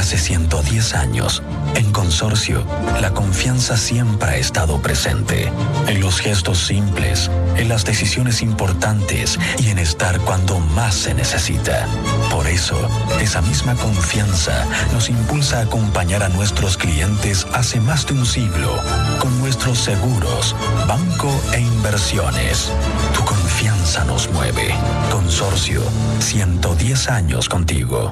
hace 110 años, en Consorcio, la confianza siempre ha estado presente. En los gestos simples, en las decisiones importantes y en estar cuando más se necesita. Por eso, esa misma confianza nos impulsa a acompañar a nuestros clientes hace más de un siglo con nuestros seguros, banco e inversiones. Tu confianza nos mueve. Consorcio, 110 años contigo.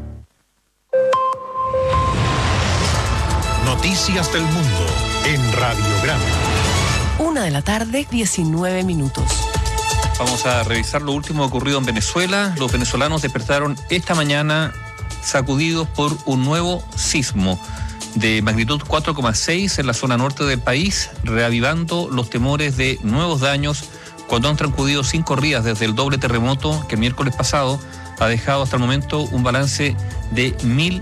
Noticias del Mundo en Radiograma. 1:19 p.m. Vamos a revisar lo último ocurrido en Venezuela. Los venezolanos despertaron esta mañana sacudidos por un nuevo sismo de magnitud 4,6 en la zona norte del país, reavivando los temores de nuevos daños cuando han transcurrido 5 días desde el doble terremoto que el miércoles pasado ha dejado hasta el momento un balance de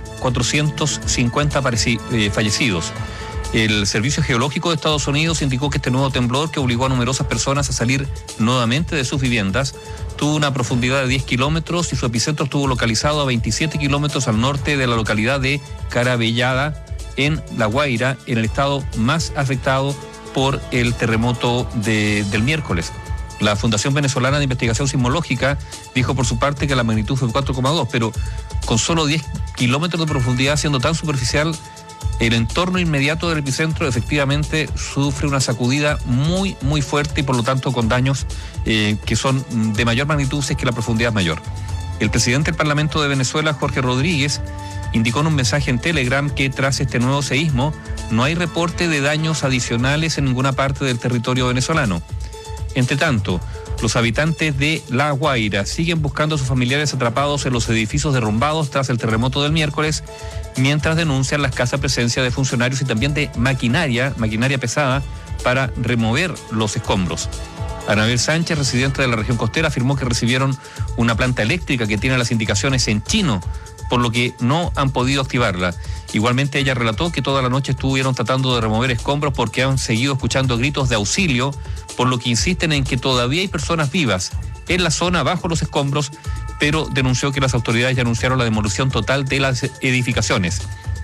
1.450 fallecidos. El Servicio Geológico de Estados Unidos indicó que este nuevo temblor, que obligó a numerosas personas a salir nuevamente de sus viviendas, tuvo una profundidad de 10 kilómetros y su epicentro estuvo localizado a 27 kilómetros al norte de la localidad de Carabellada, en La Guaira, en el estado más afectado por el terremoto del miércoles. La Fundación Venezolana de Investigación Sismológica dijo por su parte que la magnitud fue 4,2, pero con solo 10 kilómetros de profundidad, siendo tan superficial, el entorno inmediato del epicentro efectivamente sufre una sacudida muy, muy fuerte y por lo tanto con daños que son de mayor magnitud si es que la profundidad es mayor. El presidente del Parlamento de Venezuela, Jorge Rodríguez, indicó en un mensaje en Telegram que tras este nuevo seísmo no hay reporte de daños adicionales en ninguna parte del territorio venezolano. Entre tanto, los habitantes de La Guaira siguen buscando a sus familiares atrapados en los edificios derrumbados tras el terremoto del miércoles, mientras denuncian la escasa presencia de funcionarios y también de maquinaria pesada para remover los escombros. Anabel Sánchez, residente de la región costera, afirmó que recibieron una planta eléctrica que tiene las indicaciones en chino, por lo que no han podido activarla. Igualmente ella relató que toda la noche estuvieron tratando de remover escombros porque han seguido escuchando gritos de auxilio, por lo que insisten en que todavía hay personas vivas en la zona bajo los escombros, pero denunció que las autoridades ya anunciaron la demolición total de las edificaciones.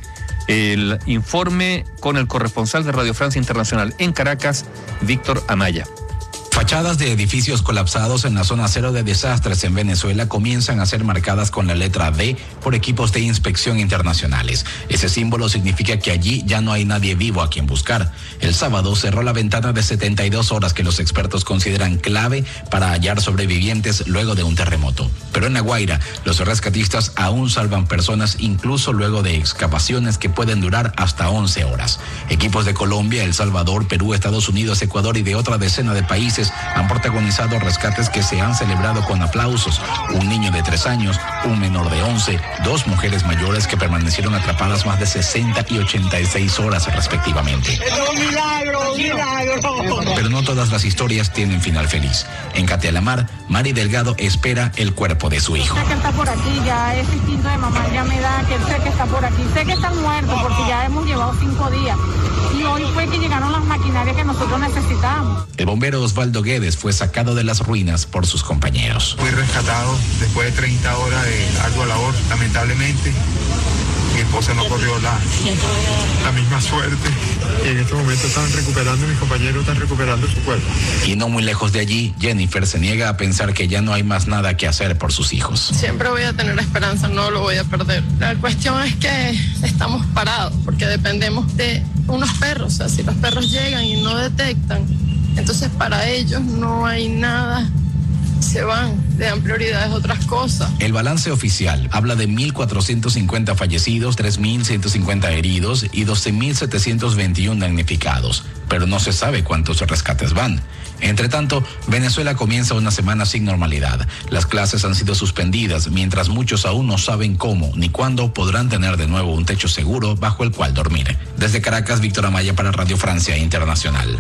El informe con el corresponsal de Radio Francia Internacional en Caracas, Víctor Amaya. Fachadas de edificios colapsados en la zona cero de desastres en Venezuela comienzan a ser marcadas con la letra D por equipos de inspección internacionales. Ese símbolo significa que allí ya no hay nadie vivo a quien buscar. El sábado cerró la ventana de 72 horas que los expertos consideran clave para hallar sobrevivientes luego de un terremoto. Pero en La Guaira, los rescatistas aún salvan personas incluso luego de excavaciones que pueden durar hasta 11 horas. Equipos de Colombia, El Salvador, Perú, Estados Unidos, Ecuador y de otra decena de países han protagonizado rescates que se han celebrado con aplausos. Un niño de 3 años, un menor de 11, 2 mujeres mayores que permanecieron atrapadas más de 60 y 86 horas respectivamente. ¡Es un milagro, un milagro! Pero no todas las historias tienen final feliz. En Catealamar, Mari Delgado espera el cuerpo de su hijo. Sé que está por aquí, ya ese instinto de mamá ya me da que sé que está por aquí. Sé que está muerto porque ya hemos llevado 5 días. Y hoy fue que llegaron las maquinarias que nosotros necesitábamos. El bombero Osvaldo Guedes fue sacado de las ruinas por sus compañeros. Fui rescatado después de 30 horas de ardua labor. Lamentablemente, mi esposa no corrió la misma suerte. Y en este momento están recuperando, mis compañeros están recuperando su cuerpo. Y no muy lejos de allí, Jennifer se niega a pensar que ya no hay más nada que hacer por sus hijos. Siempre voy a tener esperanza, no lo voy a perder. La cuestión es que estamos parados porque dependemos de unos perros. O sea, si los perros llegan y no detectan, entonces para ellos no hay nada, se van, le dan prioridades a otras cosas. El balance oficial habla de 1.450 fallecidos, 3.150 heridos y 12.721 damnificados, pero no se sabe cuántos rescates van. Entre tanto, Venezuela comienza una semana sin normalidad. Las clases han sido suspendidas, mientras muchos aún no saben cómo ni cuándo podrán tener de nuevo un techo seguro bajo el cual dormir. Desde Caracas, Víctor Amaya para Radio Francia Internacional.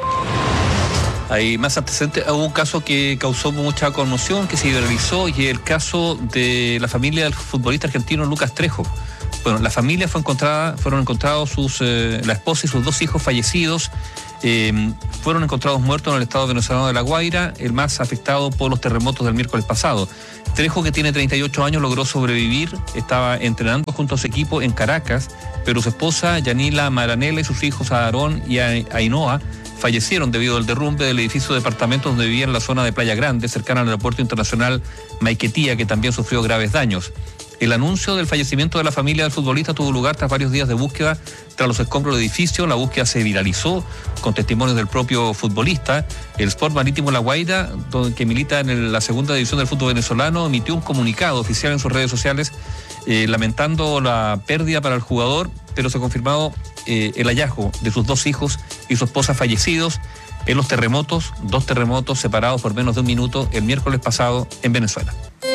Hay más antecedentes. Hubo un caso que causó mucha conmoción, que se viralizó, y el caso de la familia del futbolista argentino Lucas Trejo. Bueno, la familia fueron encontrados la esposa y sus 2 hijos fallecidos fueron encontrados muertos en el estado venezolano de La Guaira, el más afectado por los terremotos del miércoles pasado. Trejo, que tiene 38 años, logró sobrevivir, estaba entrenando junto a su equipo en Caracas, pero su esposa Yanila Maranela y sus hijos Aarón y Ainhoa fallecieron debido al derrumbe del edificio de departamentos donde vivía en la zona de Playa Grande, cercana al aeropuerto internacional Maiquetía, que también sufrió graves daños. El anuncio del fallecimiento de la familia del futbolista tuvo lugar tras varios días de búsqueda tras los escombros del edificio. La búsqueda se viralizó con testimonios del propio futbolista. El Sport Marítimo La Guaira, que milita en la segunda división del fútbol venezolano, emitió un comunicado oficial en sus redes sociales lamentando la pérdida para el jugador, pero se ha confirmado el hallazgo de sus 2 hijos y su esposa fallecidos en los terremotos, 2 terremotos separados por menos de un minuto el miércoles pasado en Venezuela.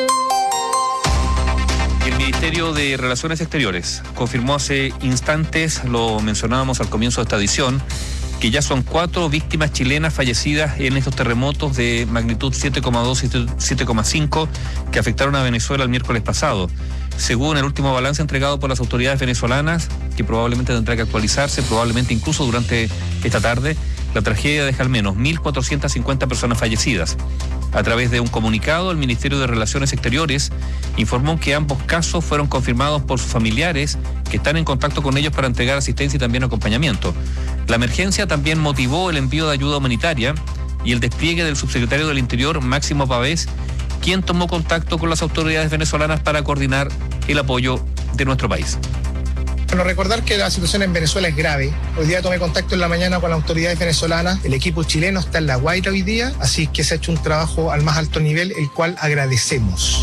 El Ministerio de Relaciones Exteriores confirmó hace instantes, lo mencionábamos al comienzo de esta edición, que ya son 4 víctimas chilenas fallecidas en estos terremotos de magnitud 7,2 y 7,5 que afectaron a Venezuela el miércoles pasado. Según el último balance entregado por las autoridades venezolanas, que probablemente tendrá que actualizarse, probablemente incluso durante esta tarde, la tragedia deja al menos 1.450 personas fallecidas. A través de un comunicado, el Ministerio de Relaciones Exteriores informó que ambos casos fueron confirmados por sus familiares, que están en contacto con ellos para entregar asistencia y también acompañamiento. La emergencia también motivó el envío de ayuda humanitaria y el despliegue del subsecretario del Interior, Máximo Pavés, quien tomó contacto con las autoridades venezolanas para coordinar el apoyo de nuestro país. Bueno, recordar que la situación en Venezuela es grave. Hoy día tomé contacto en la mañana con las autoridades venezolanas. El equipo chileno está en La Guaira hoy día, así que se ha hecho un trabajo al más alto nivel, el cual agradecemos.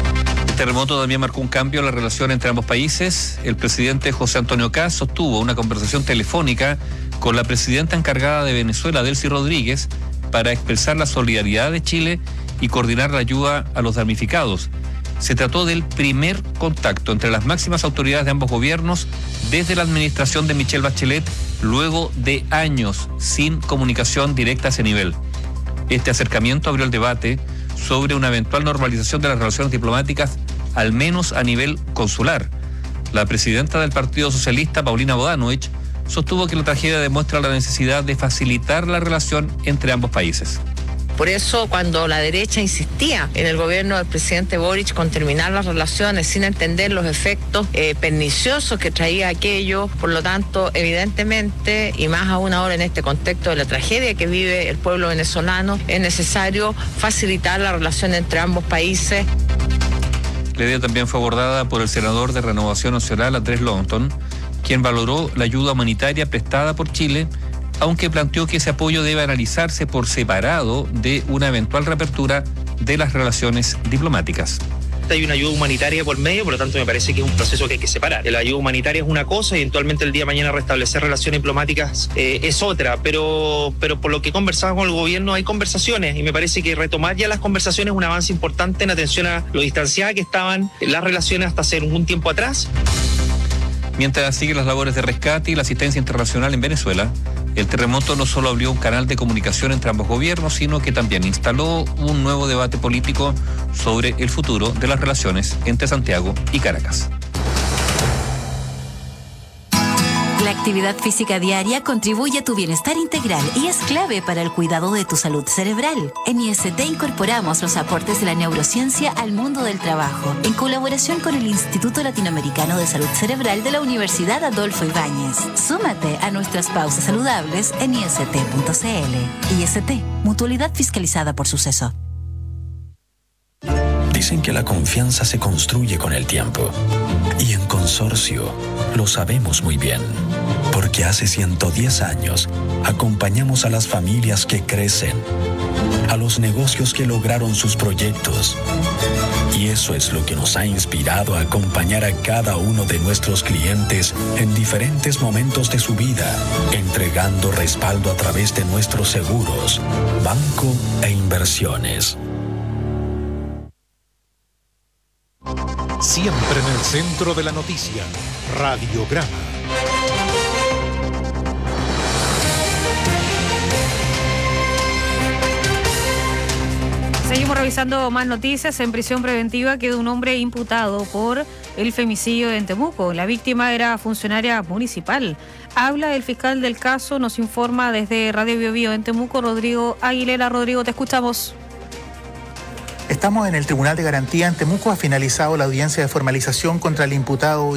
El terremoto también marcó un cambio en la relación entre ambos países. El presidente José Antonio Kast sostuvo una conversación telefónica con la presidenta encargada de Venezuela, Delcy Rodríguez, para expresar la solidaridad de Chile y coordinar la ayuda a los damnificados. Se trató del primer contacto entre las máximas autoridades de ambos gobiernos desde la administración de Michelle Bachelet, luego de años sin comunicación directa a ese nivel. Este acercamiento abrió el debate sobre una eventual normalización de las relaciones diplomáticas, al menos a nivel consular. La presidenta del Partido Socialista, Paulina Bodanovich, sostuvo que la tragedia demuestra la necesidad de facilitar la relación entre ambos países. Por eso, cuando la derecha insistía en el gobierno del presidente Boric con terminar las relaciones sin entender los efectos perniciosos que traía aquello, por lo tanto, evidentemente, y más aún ahora en este contexto de la tragedia que vive el pueblo venezolano, es necesario facilitar la relación entre ambos países. La idea también fue abordada por el senador de Renovación Nacional, Andrés Longton, quien valoró la ayuda humanitaria prestada por Chile, aunque planteó que ese apoyo debe analizarse por separado de una eventual reapertura de las relaciones diplomáticas. Hay una ayuda humanitaria por medio, por lo tanto me parece que es un proceso que hay que separar. La ayuda humanitaria es una cosa y eventualmente el día de mañana restablecer relaciones diplomáticas es otra, pero por lo que conversaba con el gobierno hay conversaciones y me parece que retomar ya las conversaciones es un avance importante en atención a lo distanciadas que estaban las relaciones hasta hace un tiempo atrás. Mientras siguen las labores de rescate y la asistencia internacional en Venezuela, el terremoto no solo abrió un canal de comunicación entre ambos gobiernos, sino que también instaló un nuevo debate político sobre el futuro de las relaciones entre Santiago y Caracas. La actividad física diaria contribuye a tu bienestar integral y es clave para el cuidado de tu salud cerebral. En IST incorporamos los aportes de la neurociencia al mundo del trabajo, en colaboración con el Instituto Latinoamericano de Salud Cerebral de la Universidad Adolfo Ibáñez. Súmate a nuestras pausas saludables en ist.cl. IST, mutualidad fiscalizada por Suceso. Dicen que la confianza se construye con el tiempo. Y en Consorcio lo sabemos muy bien. Porque hace 110 años acompañamos a las familias que crecen, a los negocios que lograron sus proyectos. Y eso es lo que nos ha inspirado a acompañar a cada uno de nuestros clientes en diferentes momentos de su vida, entregando respaldo a través de nuestros seguros, banco e inversiones. Siempre en el centro de la noticia, Radiograma. Seguimos revisando más noticias. En prisión preventiva queda un hombre imputado por el femicidio en Temuco. La víctima era funcionaria municipal. Habla el fiscal del caso, nos informa desde Radio Biobío en Temuco, Rodrigo Aguilera. Rodrigo, te escuchamos. Estamos en el Tribunal de Garantía en Temuco. Ha finalizado la audiencia de formalización contra el imputado